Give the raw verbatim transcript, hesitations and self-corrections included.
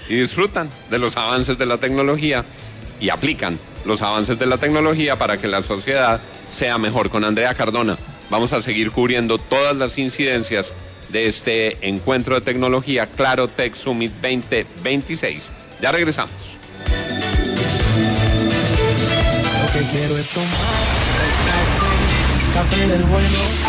y disfrutan de los avances de la tecnología y aplican los avances de la tecnología para que la sociedad sea mejor. Con Andrea Cardona vamos a seguir cubriendo todas las incidencias de este encuentro de tecnología Claro Tech Summit veinte veintiséis. Ya regresamos. Lo que quiero es tomar café, café del bueno.